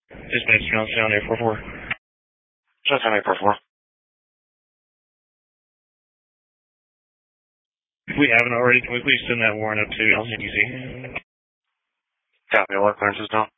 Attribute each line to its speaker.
Speaker 1: Dispatch, Johnstown, 844.
Speaker 2: Johnstown, 844.
Speaker 1: If we haven't already, can we please send that warrant up to LCDC?
Speaker 2: Copy, what clearance is down?